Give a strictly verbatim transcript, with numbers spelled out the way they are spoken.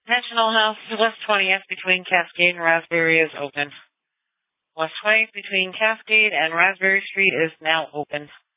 National House, West twentieth between Cascade and Raspberry is open. West twentieth between Cascade and Raspberry Street is now open.